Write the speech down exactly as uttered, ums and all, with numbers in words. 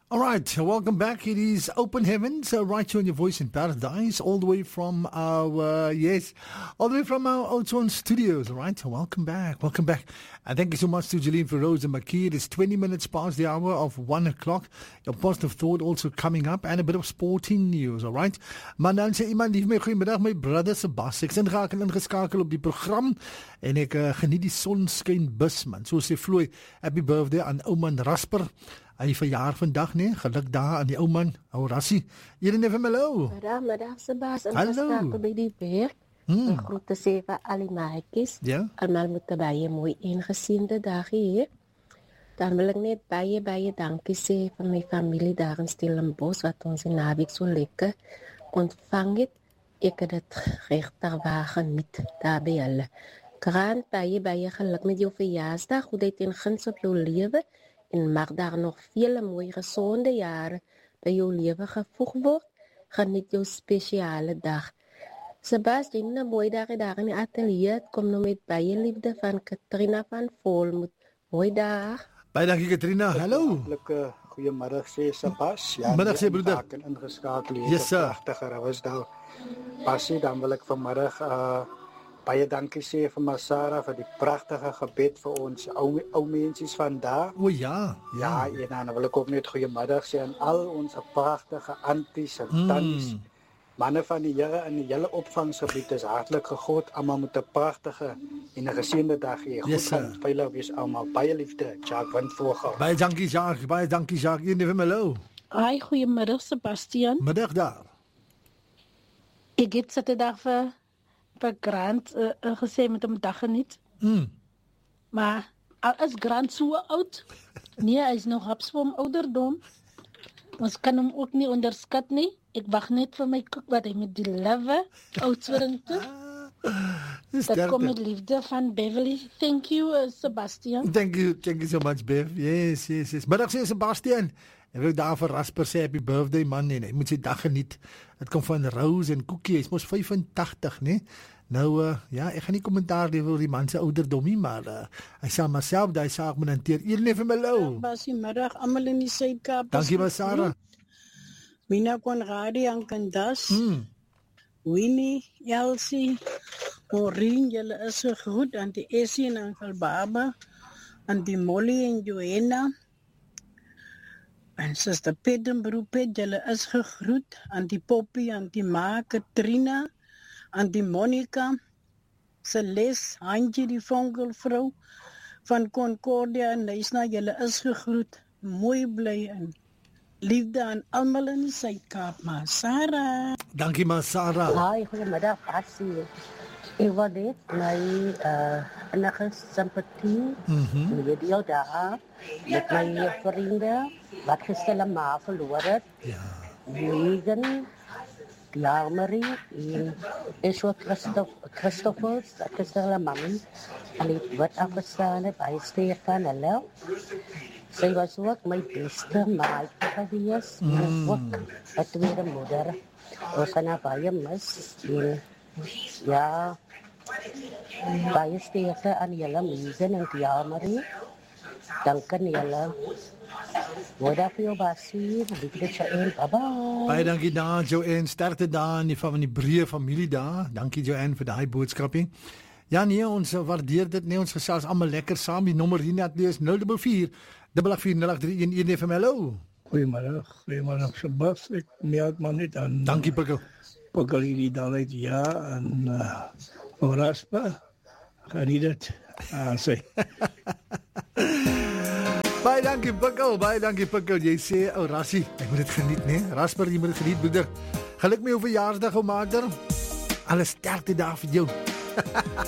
All right, welcome back. It is Open Heavens, uh, right here on your voice in paradise, all the way from our, uh, yes, all the way from our Oudtshoorn studios, all right? Welcome back, welcome back. And thank you so much to Jeline Feroz and Makee. It is twenty minutes past the hour of one o'clock. Your positive thought also coming up and a bit of sporting news, all right? Maar dan sê iemand, lief my, goeiemiddag, my brother Sebastian. Ek is ingehakel en ingeskakel op die program en ek uh, geniet die sonskyn bus, man. So sê Floy, happy birthday aan ouman Rasper. Hy verjaar vandag, nee, geluk daar aan die ou man, ou Rassie. Hier in F M L O. Middag, middag Sebastian. Hallo. Hallo. By die werk. Hmm. Ek groet te sê vir al die maatjies. Ja. Almal moet 'n baie mooi ingeseende dag hê. Dan wil ek net baie baie dankie sê vir my familie daar in Stellenbosch wat ons in naweek so lekker ontvang het. Ek het dit regtig waar geniet daar by hulle. Grand baie baie geluk met jou verjaarsdag. Goedheid en guns op jou lewe. En mag daar nog vele mooie gezonde jaren bij jouw leven gevoegd worden. Geniet jouw speciale dag. Sebastian, een mooie dag daar in het atelier. Het komt nog met baie liefde van Katrina van Volmoed. Mooi dag. Baie dankie Katrina, hallo. Goeiemiddag sê Sebastian. Middag sê broeder. Ek ben ingeskakel hier. Yes sir. Pragtige Rosdal. Passie, dan wil ek vanmiddag uh baie dankie sê vir Masara vir die pragtige gebed vir ons ou ou mensies vandag. O ja, ja. Ja, en dan wil ek ook net goeiemiddag sê aan al ons pragtige aunties en Mm. tannies. Manne van die Here in die hele opvangsgebied is hartlik gegroet. Almal met 'n pragtige en 'n geseënde dag hê. Goed Yes, sir. aan veilig wees almal. Baie liefde. Jacques van Vogel. Baie dankie Jacques, baie dankie Jacques. Hier in F M L O. Hi, goeiemiddag Sebastian. Middag daar. Ek het Saterdag vir vir Grant uh, uh, gesê met hom dag geniet. Mm. Maar al is Grant so oud, nee, hy is nog hapsvom ouderdom. Ons kan hom ook nie onderskat nie. Ek wag net vir my koek wat hy met die lewe Oudtshoorn toe. Dat kom met liefde van Beverly. Thank you, uh, Sebastian. Thank you, thank you so much, Bev. Yes, yes, yes. Middag sê Sebastian. Ek wil daar vir Rasper sê happy birthday man en hy moet sy dag geniet. Dit kom van Rose en Cookie. Hy's mos vyfentagtig, né? Nou uh, ja, ek gaan nie kommentaar lewer oor die man se ouderdom nie, maar uh, hy sê myself daai saak moet hanteer. Hier in F M L O. Basie middag almal in die Suid-Kaap. Dankie Masara. Mina Konradi en Kandas. Mm. Winnie, Elsie, Maureen, julle is gegroet aan die Essie en Uncle Baba, aan die Molly en Joanna. En Suster Pet en broer Pet, julle is gegroet aan die Poppy, aan die Ma, Katrina, aan die Monica, Celeste, Handje, die vonkelvrou van Concordia en Nysna, julle is gegroet. Mooi bly en liefde aan almal in die Suid-Kaap, Masara. Dankie Masara. Hi, goeiemiddag Passie. Ek wil net my uh, enige simpatie Mhm. met jou daar met my vriende wat gister 'n ma verloor het. Ja. Megan, Claire en Eswa Christoph Christophers, ek is hulle mami. Hulle het wat afgestaan het by Stefan hulle. Sy was ook my beste maatjie gewees. En ook 'n tweede moeder. Ons gaan haar baie mis. En ja, baie sterkte aan julle Megan en Claire. Dankie julle. Mooi dag vir jou, Basie. Liefde Joanne. Bye-bye. Baie dankie daar, Joanne. Sterkte daar in die van die breë familie daar. Dankie Joanne vir daai boodskapie. Ja nee, ons waardeer dit nie. Ons gesels almal lekker saam. Die nommer hier net lees nul vier vier, agt agt vier, nul agt drie een een F M L O. Goeiemiddag, goeiemiddag Sebastian. Ek meld maar net aan. Dankie Pikkel. Pikkel hierdie dan uit ja en uh, Raspa. Geniet dit. Ah, sê. Baie dankie Pikkel, baie dankie Pikkel. Jy sê ou Rassie, ek moet dit geniet, né? Rasper, jy moet dit geniet, broeder. Geluk met jou verjaarsdag, ou maker. Alles sterkte daar vir jou.